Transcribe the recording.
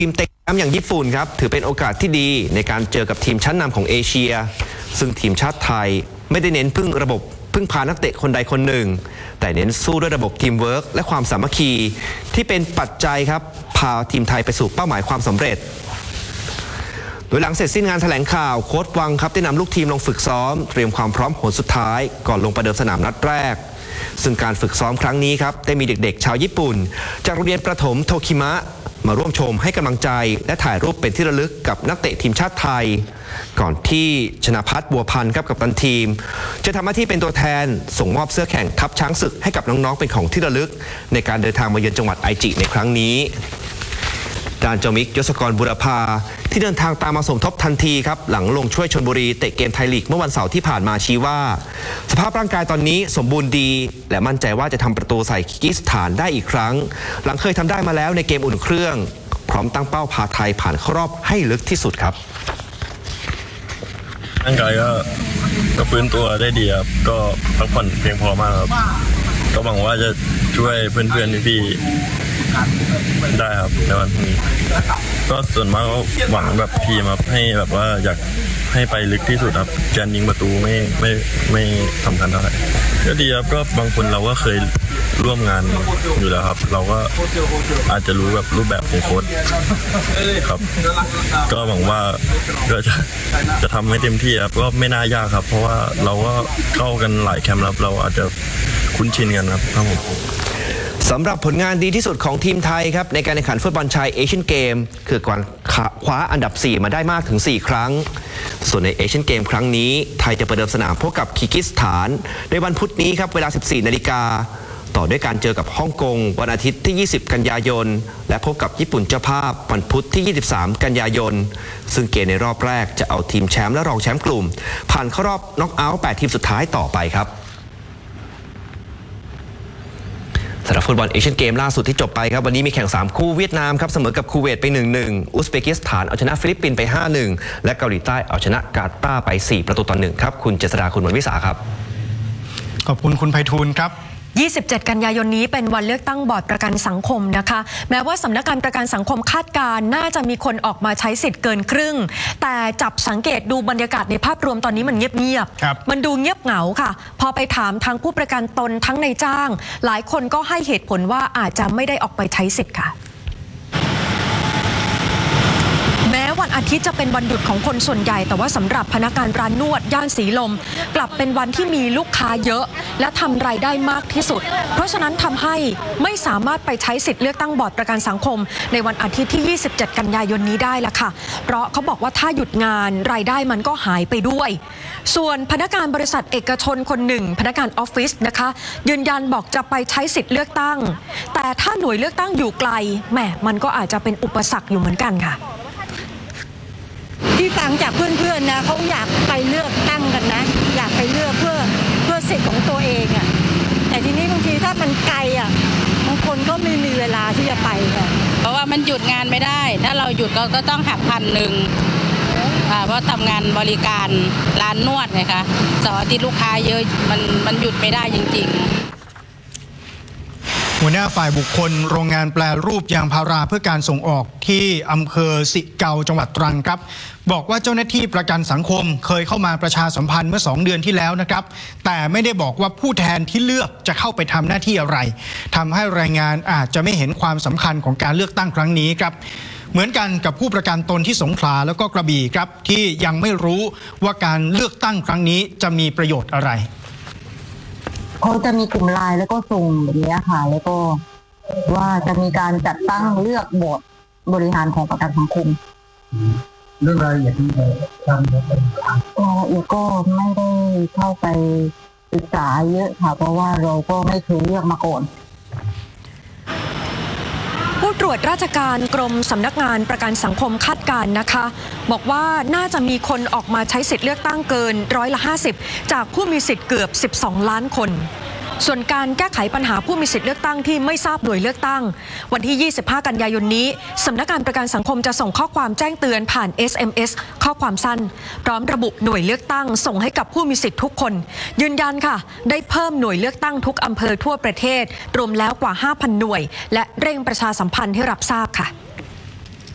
ทีมเต็งแชมป์อย่างญี่ปุ่นครับถือเป็นโอกาสที่ดีในการเจอกับทีมชั้นนำของเอเชียซึ่งทีมชาติไทยไม่ได้เน้นพึ่งพานักเตะคนใดคนหนึ่งแต่เน้นสู้ด้วยระบบทีมเวิร์กและความสามัคคีที่เป็นปัจจัยครับพาทีมไทยไปสู่เป้าหมายความสำเร็จโดยหลังเสร็จสิ้นงานแถลงข่าวโค้ชวังครับได้นำลูกทีมลงฝึกซ้อมเตรียมความพร้อมหนสุดท้ายก่อนลงประเดิมสนามนัดแรกซึ่งการฝึกซ้อมครั้งนี้ครับได้มีเด็กๆชาวญี่ปุ่นจากโรงเรียนประถมโทคิมะมาร่วมชมให้กำลังใจและถ่ายรูปเป็นที่ระลึกกับนักเตะทีมชาติไทยก่อนที่ชนาภัทรบัวพันธ์ครับกัปตันทีมจะทำหน้าที่เป็นตัวแทนส่งมอบเสื้อแข่งทัพช้างศึกให้กับน้องๆเป็นของที่ระลึกในการเดินทางมาเยือนจังหวัดไอจิในครั้งนี้ด้านเจ้ามิกยศกรบุรพาที่เดินทางตามมาสมทบทันทีครับหลังลงช่วยชลบุรีเตะเกมไทยลีกเมื่อวันเสาร์ที่ผ่านมาชี้ว่าสภาพร่างกายตอนนี้สมบูรณ์ดีและมั่นใจว่าจะทำประตูใส่คีร์กิสถานได้อีกครั้งหลังเคยทำได้มาแล้วในเกมอุ่นเครื่องพร้อมตั้งเป้าพาไทยผ่านเข้ารอบให้ลึกที่สุดครับร่างกายก็ฟื้นตัวได้ดีครับก็พักผ่อนเพียงพอมากครับก็หวังว่าจะช่วยเพื่อนๆพี่ได้ครับในวันพรุ่งนี้ก็ส่วนมากก็หวังแบบทีมครับให้แบบว่าอยากให้ไปลึกที่สุดครับการยิงประตูไม่สำคัญเท่าไหร่ก็ดีครับก็บางคนเราก็เคยร่วมงานอยู่แล้วครับเราก็อาจจะรู้แบบรูปแบบของโค้ชครับก็หวังว่าก็จะทำให้เต็มที่ครับก็ไม่น่ายากครับเพราะว่าเราก็เข้ากันหลายแคมป์แล้วเราอาจจะคุ้นชินกันครับผมสำหรับผลงานดีที่สุดของทีมไทยครับในการแข่งขันฟุตบอลชายเอเชียนเกมคือการคว้าอันดับ 4 มาได้มากถึง 4 ครั้งส่วนในเอเชียนเกมครั้งนี้ไทยจะประเดิมสนามพบกับคีร์กิสถานในวันพุธนี้ครับเวลา 14 นาฬิกาต่อด้วยการเจอกับฮ่องกงวันอาทิตย์ที่ 20 กันยายนและพบกับญี่ปุ่นเจ้าภาพวันพุธที่ 23 กันยายนซึ่งเกมในรอบแรกจะเอาทีมแชมป์และรองแชมป์กลุ่มผ่านเข้ารอบน็อกเอาท์ 8 ทีมสุดท้ายต่อไปครับสำหรับฟุตบอลเอเชียนเกมล่าสุดที่จบไปครับวันนี้มีแข่ง3คู่เวียดนามครับเสมอกับคูเวตไป 1-1 อุซเบกิสถานเอาชนะฟิลิปปินส์ไป 5-1 และเกาหลีใต้เอาชนะกาตาร์ไป 4-1 ครับคุณเจษฎาคุณวรรณวิสาครับขอบคุณคุณไพฑูรย์ครับ 27 กันยายนนี้เป็นวันเลือกตั้งบอร์ดประกันสังคมนะคะแม้ว่าสำนักงานประกันสังคมคาดการณ์น่าจะมีคนออกมาใช้สิทธิ์เกินครึ่งแต่จับสังเกตดูบรรยากาศในภาพรวมตอนนี้มันเงียบๆมันดูเงียบเหงาค่ะพอไปถามทั้งผู้ประกันตนทั้งในจ้างหลายคนก็ให้เหตุผลว่าอาจจะไม่ได้ออกไปใช้สิทธิ์ค่ะแม้วันอาทิตย์จะเป็นวันหยุดของคนส่วนใหญ่แต่ว่าสำหรับพนักงานร้านนวดย่านสีลมกลับเป็นวันที่มีลูกค้าเยอะและทำรายได้มากที่สุดเพราะฉะนั้นทำให้ไม่สามารถไปใช้สิทธิ์เลือกตั้งบอร์ดประกันสังคมในวันอาทิตย์ที่ 27 กันยายนนี้ได้ละค่ะเพราะเขาบอกว่าถ้าหยุดงานรายได้มันก็หายไปด้วยส่วนพนักงานบริษัทเอกชนคนหนึ่งพนักงานออฟฟิศนะคะยืนยันบอกจะไปใช้สิทธิ์เลือกตั้งแต่ถ้าหน่วยเลือกตั้งอยู่ไกลแหมมันก็อาจจะเป็นอุปสรรคอยู่เหมือนกันค่ะที่ฟังจากเพื่อนๆนะเขาอยากไปเลือกตั้งกันนะอยากไปเลือกเพื่อสิทธิ์ของตัวเองอ่ะแต่ทีนี้บางทีถ้ามันไกลอ่ะบางคนก็ไม่มีเวลาที่จะไปค่ะเพราะว่ามันหยุดงานไม่ได้ถ้าเราหยุดก็ต้องหัก1,000เพราะทำงานบริการร้านนวดไงคะเสาร์อาทิตย์ลูกค้าเยอะมันหยุดไม่ได้จริงๆหัวหน้าฝ่ายบุคคลโรงงานแปรรูปยางพาราเพื่อการส่งออกที่อำเภอสิเกาจังหวัดตรังครับบอกว่าเจ้าหน้าที่ประกันสังคมเคยเข้ามาประชาสัมพันธ์เมื่อ2 เดือนที่แล้วนะครับแต่ไม่ได้บอกว่าผู้แทนที่เลือกจะเข้าไปทำหน้าที่อะไรทำให้แรงงานอาจจะไม่เห็นความสำคัญของการเลือกตั้งครั้งนี้ครับเหมือนกันกับผู้ประกันตนที่สงขลาแล้วก็กระบี่ครับที่ยังไม่รู้ว่าการเลือกตั้งครั้งนี้จะมีประโยชน์อะไรเขาจะมีกลุ่มไลน์แล้วก็ส่งแบบนี้ค่ะแล้วก็ว่าจะมีการจัดตั้งเลือกบอร์ดบริหารของประกันสังคมเรื่องรายละเอียดที่ทำรายละเอียดก็ไม่ได้เข้าไปศึกษาเยอะค่ะเพราะว่าเราก็ไม่เคยเลือกมาก่อนผู้ตรวจราชการกรมสำนักงานประกันสังคมคาดการณ์นะคะบอกว่าน่าจะมีคนออกมาใช้สิทธิ์เลือกตั้งเกิน50%จากผู้มีสิทธิ์เกือบ12 ล้านคนส่วนการแก้ไขปัญหาผู้มีสิทธิ์เลือกตั้งที่ไม่ทราบหน่วยเลือกตั้งวันที่ 25 กันยายนนี้สำนักงานประกันสังคมจะส่งข้อความแจ้งเตือนผ่าน SMS ข้อความสั้นพร้อมระบุหน่วยเลือกตั้งส่งให้กับผู้มีสิทธิ์ทุกคนยืนยันค่ะได้เพิ่มหน่วยเลือกตั้งทุกอำเภอทั่วประเทศรวมแล้วกว่า 5,000 หน่วยและเร่งประชาสัมพันธ์ให้รับทราบค่ะ